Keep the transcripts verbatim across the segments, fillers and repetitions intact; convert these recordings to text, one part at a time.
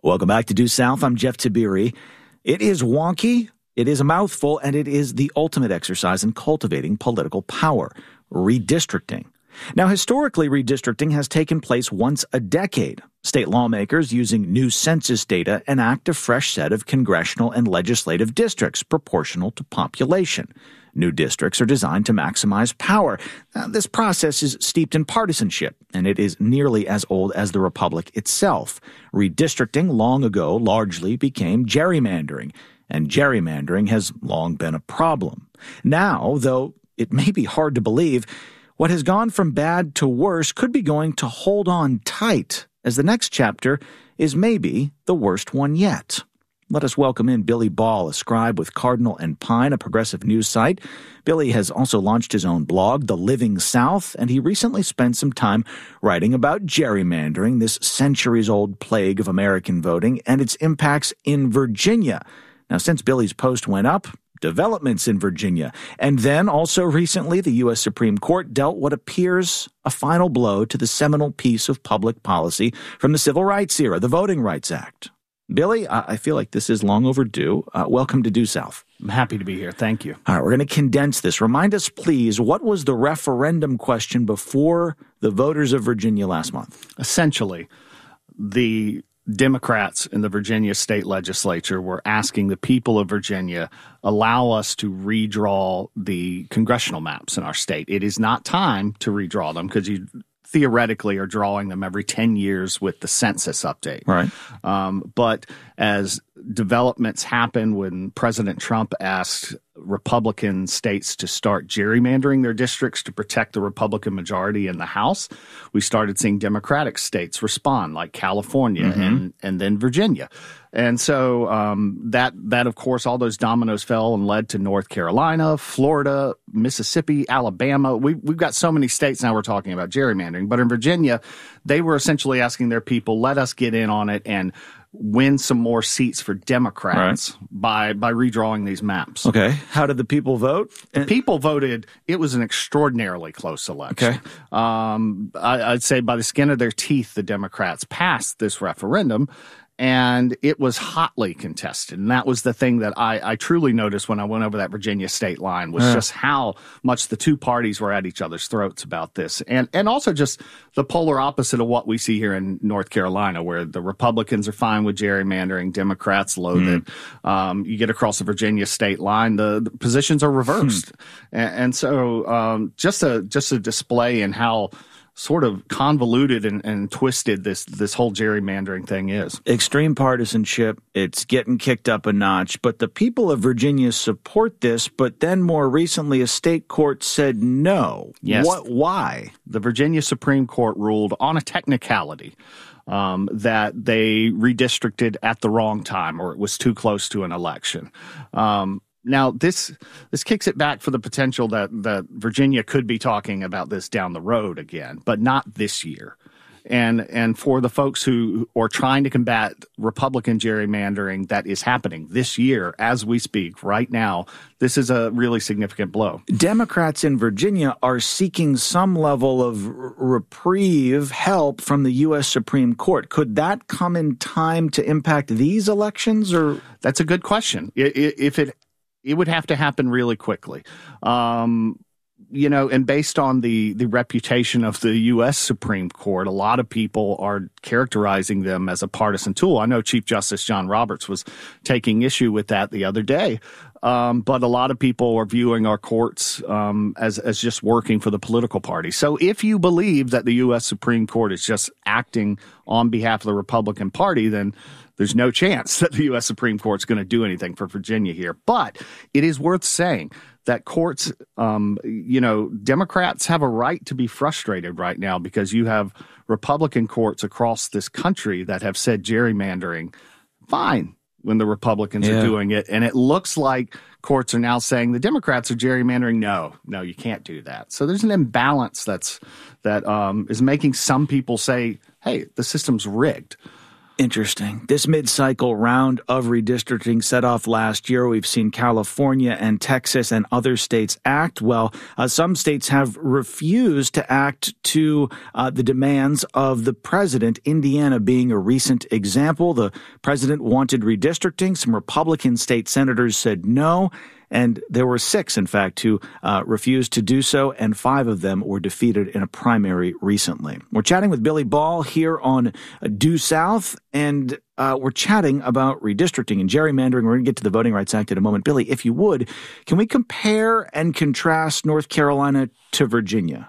Welcome back to Due South. I'm Jeff Tiberi. It is wonky, it is a mouthful, and it is the ultimate exercise in cultivating political power, redistricting. Now, historically, redistricting has taken place once a decade. State lawmakers, using new census data, enact a fresh set of congressional and legislative districts proportional to population. New districts are designed to maximize power. Now, this process is steeped in partisanship, and it is nearly as old as the republic itself. Redistricting long ago largely became gerrymandering, and gerrymandering has long been a problem. Now, though it may be hard to believe, what has gone from bad to worse could be going to hold on tight, as the next chapter is maybe the worst one yet. Let us welcome in Billy Ball, a scribe with Cardinal and Pine, a progressive news site. Billy has also launched his own blog, The Living South, and he recently spent some time writing about gerrymandering, this centuries-old plague of American voting, and its impacts in Virginia. Now, since Billy's post went up, developments in Virginia. And then also recently, the U S Supreme Court dealt what appears a final blow to the seminal piece of public policy from the Civil Rights era, the Voting Rights Act. Billy, I feel like this is long overdue. Uh, welcome to Due South. I'm happy to be here. Thank you. All right, we're going to condense this. Remind us, please, what was the referendum question before the voters of Virginia last month? Essentially, the Democrats in the Virginia state legislature were asking the people of Virginia, allow us to redraw the congressional maps in our state. It is not time to redraw them because you theoretically are drawing them every ten years with the census update. Right. Um, but as developments happen when President Trump asked Republican states to start gerrymandering their districts to protect the Republican majority in the House, we started seeing Democratic states respond, like California mm-hmm. and, and then Virginia. And so um, that, that, of course, all those dominoes fell and led to North Carolina, Florida, Mississippi, Alabama. We, we've got so many states now we're talking about gerrymandering. But in Virginia, they were essentially asking their people, let us get in on it and win some more seats for Democrats right. by by redrawing these maps. Okay. How did the people vote? The people voted. It was an extraordinarily close election. Okay. Um, I, I'd say by the skin of their teeth, the Democrats passed this referendum. And it was hotly contested. And that was the thing that I, I truly noticed when I went over that Virginia state line was yeah. just how much the two parties were at each other's throats about this. And and also just the polar opposite of what we see here in North Carolina, where the Republicans are fine with gerrymandering, Democrats loathe mm. it. Um, you get across the Virginia state line, the, the positions are reversed. Mm. And, and so um, just a just a display in how sort of convoluted and, and twisted this this whole gerrymandering thing is. Extreme partisanship, it's getting kicked up a notch, but the people of Virginia support this, but then more recently a state court said no. Yes. What? Why? The Virginia Supreme Court ruled on a technicality um, that they redistricted at the wrong time or it was too close to an election. Um Now, this this kicks it back for the potential that, that Virginia could be talking about this down the road again, but not this year. And and for the folks who are trying to combat Republican gerrymandering that is happening this year as we speak right now, this is a really significant blow. Democrats in Virginia are seeking some level of r- reprieve, help from the U S Supreme Court. Could that come in time to impact these elections? Or that's a good question. If it It would have to happen really quickly. Um, you know, and based on the, the reputation of the U S Supreme Court, a lot of people are characterizing them as a partisan tool. I know Chief Justice John Roberts was taking issue with that the other day. Um, but a lot of people are viewing our courts um, as, as just working for the political party. So if you believe that the U S Supreme Court is just acting on behalf of the Republican Party, then there's no chance that the U S Supreme Court's going to do anything for Virginia here. But it is worth saying that courts, um, you know, Democrats have a right to be frustrated right now because you have Republican courts across this country that have said gerrymandering, fine, when the Republicans yeah. are doing it. And it looks like courts are now saying the Democrats are gerrymandering. No, no, you can't do that. So there's an imbalance that's that um, is making some people say, hey, the system's rigged. Interesting. This mid-cycle round of redistricting set off last year. We've seen California and Texas and other states act. Well, uh, some states have refused to act to uh, the demands of the president, Indiana being a recent example. The president wanted redistricting. Some Republican state senators said no. And there were six, in fact, who uh, refused to do so, and five of them were defeated in a primary recently. We're chatting with Billy Ball here on Due South, and uh, we're chatting about redistricting and gerrymandering. We're going to get to the Voting Rights Act in a moment. Billy, if you would, can we compare and contrast North Carolina to Virginia?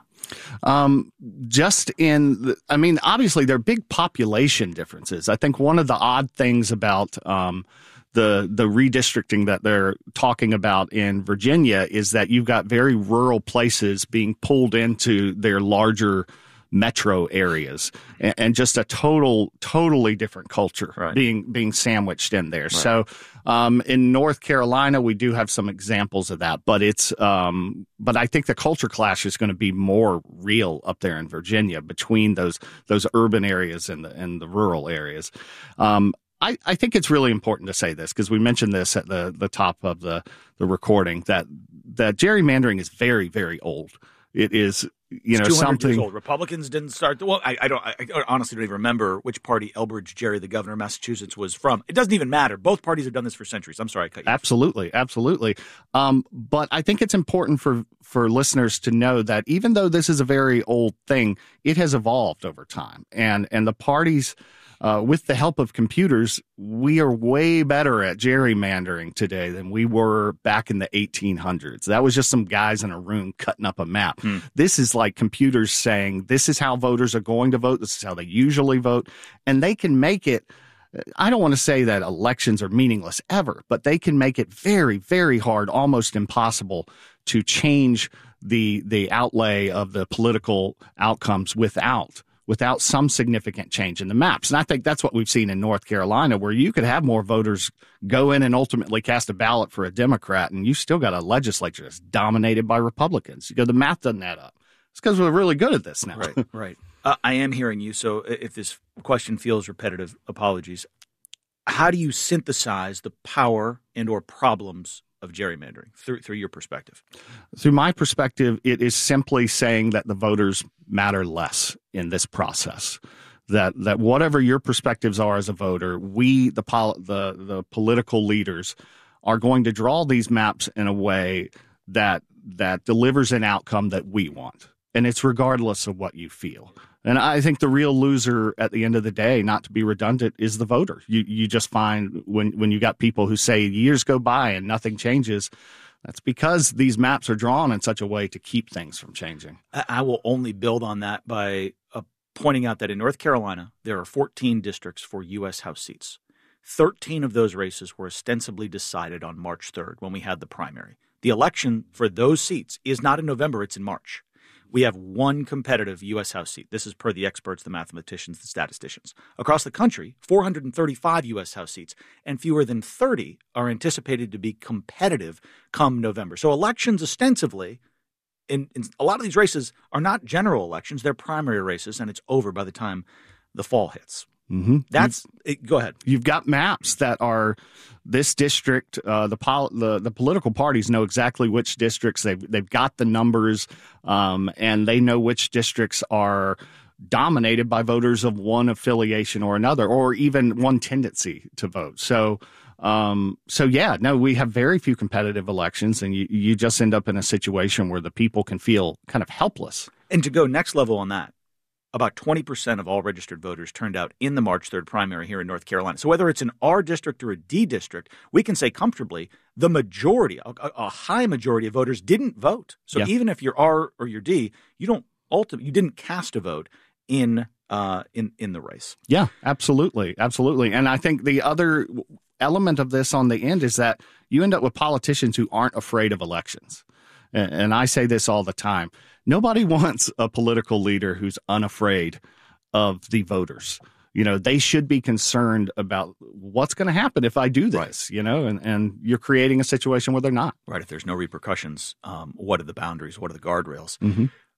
Um, just in, the, I mean, obviously there are big population differences. I think one of the odd things about um, the the redistricting that they're talking about in Virginia is that you've got very rural places being pulled into their larger metro areas, and, and just a total, totally different culture right. being being sandwiched in there. Right. So, um, in North Carolina, we do have some examples of that, but it's, um, but I think the culture clash is going to be more real up there in Virginia between those those urban areas and the and the rural areas. Um, I, I think it's really important to say this because we mentioned this at the, the top of the, the recording that that gerrymandering is very, very old. It is, you know, it's something years old. Republicans didn't start. The, well, I, I don't. I, I honestly don't even remember which party Elbridge Gerry, the governor of Massachusetts, was from. It doesn't even matter. Both parties have done this for centuries. I'm sorry, I cut you. Absolutely, absolutely. Um, but I think it's important for for listeners to know that even though this is a very old thing, it has evolved over time, and and the parties. Uh, with the help of computers, we are way better at gerrymandering today than we were back in the eighteen hundreds. That was just some guys in a room cutting up a map. Hmm. This is like computers saying, this is how voters are going to vote. This is how they usually vote. And they can make it, I don't want to say that elections are meaningless ever, but they can make it very, very hard, almost impossible to change the the outlay of the political outcomes without without some significant change in the maps. And I think that's what we've seen in North Carolina, where you could have more voters go in and ultimately cast a ballot for a Democrat, and you still got a legislature that's dominated by Republicans. You go, the math doesn't add up. It's because we're really good at this now. Right, right. Uh, I am hearing you, so if this question feels repetitive, apologies. How do you synthesize the power and or problems of gerrymandering through through your perspective? Through my perspective, it is simply saying that the voters matter less in this process. That that whatever your perspectives are as a voter, we the pol- the the political leaders are going to draw these maps in a way that that delivers an outcome that we want, and it's regardless of what you feel. And I think the real loser at the end of the day, not to be redundant, is the voter. You you just find when, when you got people who say years go by and nothing changes, that's because these maps are drawn in such a way to keep things from changing. I will only build on that by uh, pointing out that in North Carolina, there are fourteen districts for U S House seats. thirteen of those races were ostensibly decided on March third when we had the primary. The election for those seats is not in November, it's in March. We have one competitive U S House seat. This is per the experts, the mathematicians, the statisticians. Across the country, four hundred thirty-five U S House seats, and fewer than thirty are anticipated to be competitive come November. So elections ostensibly, in, in a lot of these races, are not general elections. They're primary races, and it's over by the time the fall hits. Mm-hmm. That's it, go ahead. You've got maps that are this district. Uh, the, pol- the the political parties know exactly which districts they've they've got the numbers, um, and they know which districts are dominated by voters of one affiliation or another, or even one tendency to vote. So. Um, so yeah, no, we have very few competitive elections, and you, you just end up in a situation where the people can feel kind of helpless. And to go next level on that, about twenty percent of all registered voters turned out in the March third primary here in North Carolina. So whether it's an R district or a D district, we can say comfortably the majority, a, a high majority of voters didn't vote. So yeah. Even if you're R or you're D, you don't ultimately, you didn't cast a vote in uh, in in the race. Yeah, absolutely, absolutely. And I think the other element of this on the end is that you end up with politicians who aren't afraid of elections. And, and I say this all the time. Nobody wants a political leader who's unafraid of the voters. You know, they should be concerned about what's going to happen if I do this, right. you know, and, and you're creating a situation where they're not. Right. If there's no repercussions, um, what are the boundaries? What are the guardrails? Mm-hmm.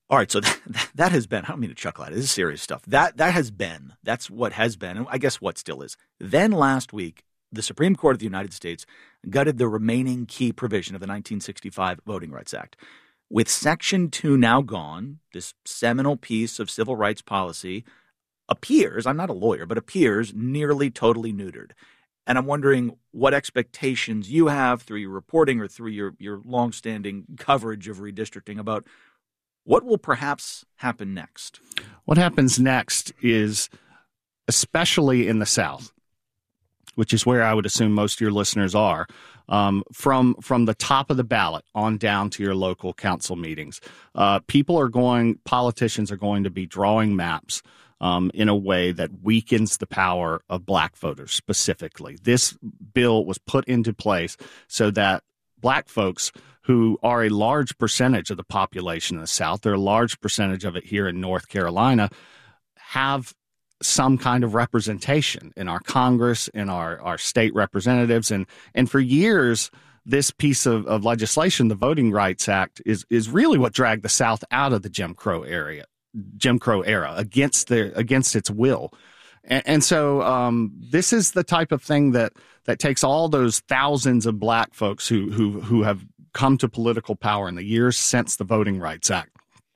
All right, so that, that has been, I don't mean to chuckle at it, this is serious stuff. That that has been, that's what has been, and I guess what still is. Then last week, the Supreme Court of the United States gutted the remaining key provision of the nineteen sixty-five Voting Rights Act. With Section two now gone, this seminal piece of civil rights policy appears, I'm not a lawyer, but appears nearly totally neutered. And I'm wondering what expectations you have through your reporting or through your, your longstanding coverage of redistricting about what will perhaps happen next. What happens next is, especially in the South, which is where I would assume most of your listeners are, um, from from the top of the ballot on down to your local council meetings, uh, people are going, politicians are going to be drawing maps um, in a way that weakens the power of black voters specifically. This bill was put into place so that black folks, who are a large percentage of the population in the South, they're a large percentage of it here in North Carolina, have some kind of representation in our Congress, in our, our state representatives. And, and for years, this piece of, of legislation, the Voting Rights Act, is, is really what dragged the South out of the Jim Crow area, Jim Crow era against their, against its will. And, and so um, this is the type of thing that, that takes all those thousands of black folks who, who, who have come to political power in the years since the Voting Rights Act.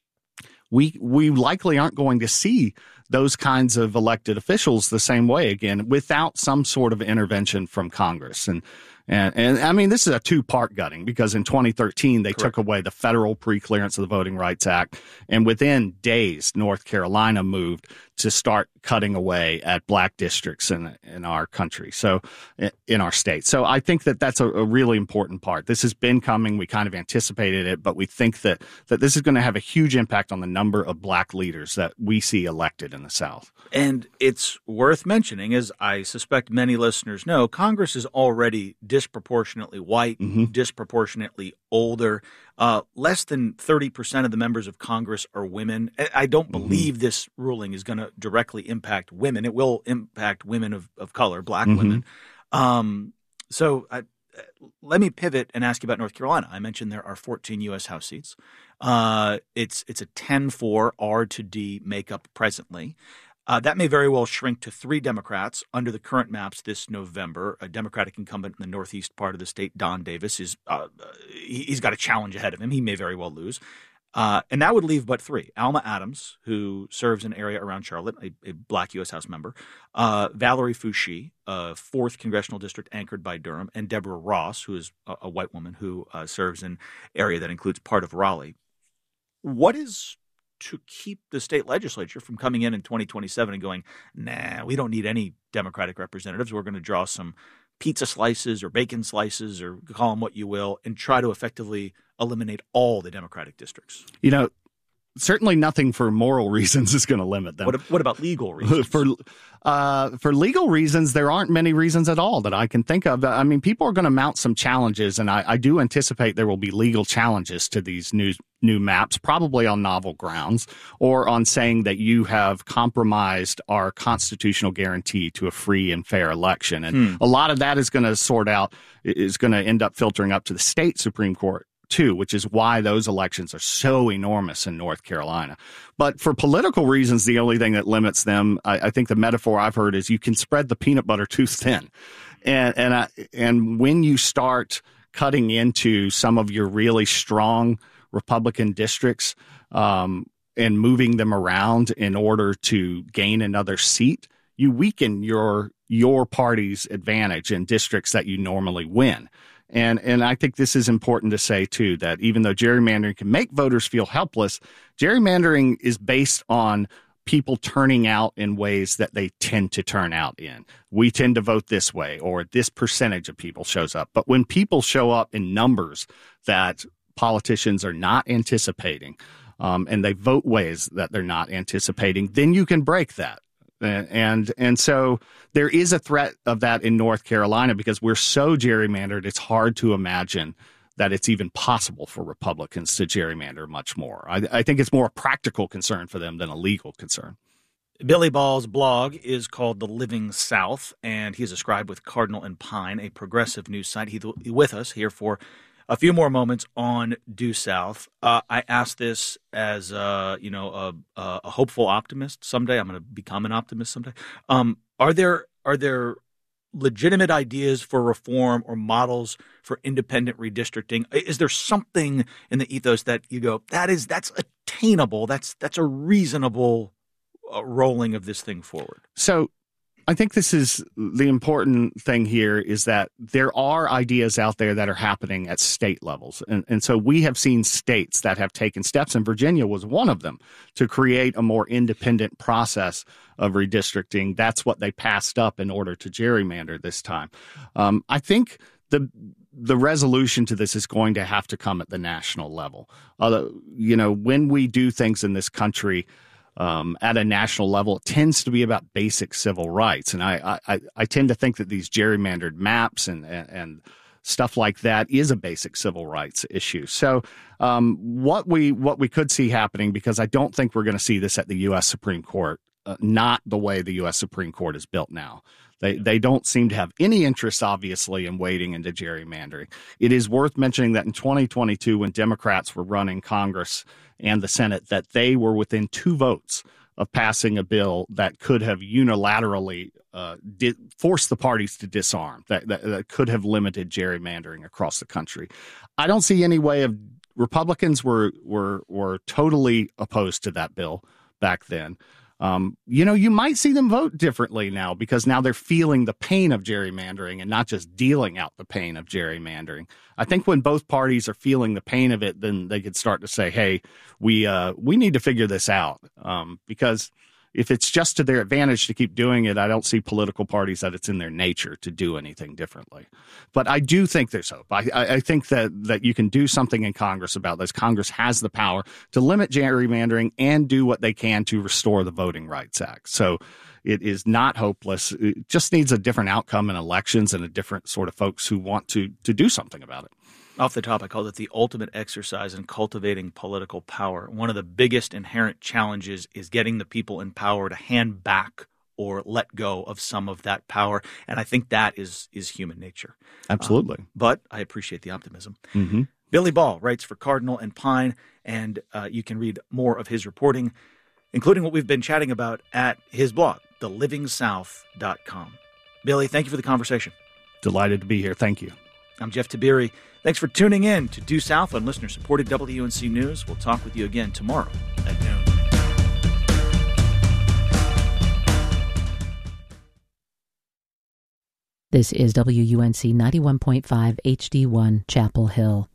We we likely aren't going to see those kinds of elected officials the same way again without some sort of intervention from Congress. And and, and I mean, this is a two-part gutting because in twenty thirteen, they Correct. Took away the federal preclearance of the Voting Rights Act. And within days, North Carolina moved to start cutting away at black districts in in our country, so in our state. So I think that that's a, a really important part. This has been coming. We kind of anticipated it, but we think that, that this is going to have a huge impact on the number of black leaders that we see elected in the South. And it's worth mentioning, as I suspect many listeners know, Congress is already disproportionately white, mm-hmm. disproportionately older. Uh, less than thirty percent of the members of Congress are women. I don't believe mm-hmm. this ruling is going to directly impact women. It will impact women of, of color, black mm-hmm. women. Um, so I, let me pivot and ask you about North Carolina. I mentioned there are fourteen U S House seats. Uh, it's it's a ten four R to D makeup presently. Uh, that may very well shrink to three Democrats under the current maps this November. A Democratic incumbent in the northeast part of the state, Don Davis, is uh, he's got a challenge ahead of him. He may very well lose. Uh, and that would leave but three. Alma Adams, who serves an area around Charlotte, a, a black U S House member. Uh, Valerie Foushee, a fourth congressional district anchored by Durham. And Deborah Ross, who is a, a white woman who uh, serves an area that includes part of Raleigh. What is to keep the state legislature from coming in in twenty twenty-seven and going, nah, we don't need any Democratic representatives. We're going to draw some pizza slices or bacon slices or call them what you will and try to effectively eliminate all the Democratic districts? You know, certainly nothing for moral reasons is going to limit them. What, what about legal reasons? For uh, for legal reasons, there aren't many reasons at all that I can think of. I mean, people are going to mount some challenges, and I, I do anticipate there will be legal challenges to these new new maps, probably on novel grounds, or on saying that you have compromised our constitutional guarantee to a free and fair election. And hmm. a lot of that is going to sort out, is going to end up filtering up to the state Supreme Court too, which is why those elections are so enormous in North Carolina. But for political reasons, the only thing that limits them, I, I think the metaphor I've heard is you can spread the peanut butter too thin. And and I, and when you start cutting into some of your really strong Republican districts um, and moving them around in order to gain another seat, you weaken your your party's advantage in districts that you normally win. And and I think this is important to say, too, that even though gerrymandering can make voters feel helpless, gerrymandering is based on people turning out in ways that they tend to turn out in. We tend to vote this way, or this percentage of people shows up. But when people show up in numbers that politicians are not anticipating, um, and they vote ways that they're not anticipating, then you can break that. And and so there is a threat of that in North Carolina because we're so gerrymandered, it's hard to imagine that it's even possible for Republicans to gerrymander much more. I, I think it's more a practical concern for them than a legal concern. Billy Ball's blog is called The Living South, and he's a scribe with Cardinal and Pine, a progressive news site. He's with us here for a few more moments on Due South. Uh, I asked this as uh, you know a, a hopeful optimist. Someday I'm going to become an optimist. Someday, um, are there are there legitimate ideas for reform or models for independent redistricting? Is there something in the ethos that you go, that is that's attainable? That's that's a reasonable uh, rolling of this thing forward. So. I think this is the important thing here is that there are ideas out there that are happening at state levels. And, and so we have seen states that have taken steps, and Virginia was one of them, to create a more independent process of redistricting. That's what they passed up in order to gerrymander this time. Um, I think the the resolution to this is going to have to come at the national level. Uh, you know, when we do things in this country, Um, at a national level, it tends to be about basic civil rights. And I, I, I tend to think that these gerrymandered maps and, and, and stuff like that is a basic civil rights issue. So um, what we what we could see happening, because I don't think we're going to see this at the U S Supreme Court, uh, not the way the U S Supreme Court is built now. They they don't seem to have any interest, obviously, in wading into gerrymandering. It is worth mentioning that in twenty twenty-two, when Democrats were running Congress and the Senate, that they were within two votes of passing a bill that could have unilaterally uh, di- forced the parties to disarm, that, that, that could have limited gerrymandering across the country. I don't see any way of Republicans were were were totally opposed to that bill back then. Um, you know, you might see them vote differently now because now they're feeling the pain of gerrymandering and not just dealing out the pain of gerrymandering. I think when both parties are feeling the pain of it, then they could start to say, hey, we uh, we need to figure this out. Um, because if it's just to their advantage to keep doing it, I don't see political parties that it's in their nature to do anything differently. But I do think there's hope. I, I think that, that you can do something in Congress about this. Congress has the power to limit gerrymandering and do what they can to restore the Voting Rights Act. So it is not hopeless. It just needs a different outcome in elections and a different sort of folks who want to to do something about it. Off the top, I called it the ultimate exercise in cultivating political power. One of the biggest inherent challenges is getting the people in power to hand back or let go of some of that power. And I think that is is human nature. Absolutely. Um, but I appreciate the optimism. Mm-hmm. Billy Ball writes for Cardinal and Pine, and uh, you can read more of his reporting, including what we've been chatting about, at his blog, the living south dot com. Billy, thank you for the conversation. Delighted to be here. Thank you. I'm Jeff Tiberi. Thanks for tuning in to Due South on listener-supported W U N C News. We'll talk with you again tomorrow at noon. This is W U N C ninety-one point five H D one, Chapel Hill.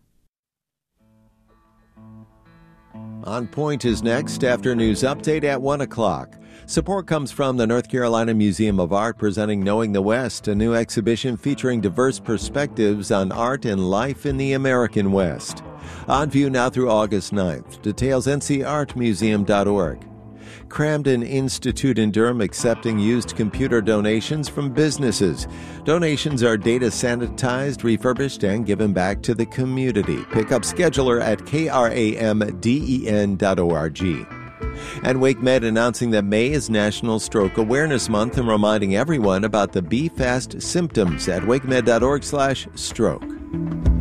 On Point is next after news update at one o'clock. Support comes from the North Carolina Museum of Art presenting Knowing the West, a new exhibition featuring diverse perspectives on art and life in the American West. On view now through August ninth. Details N C art museum dot org. Cramden Institute in Durham accepting used computer donations from businesses. Donations are data sanitized, refurbished, and given back to the community. Pick up scheduler at kramden dot org. And WakeMed announcing that May is National Stroke Awareness Month and reminding everyone about the Be Fast symptoms at wakemed dot org slash stroke.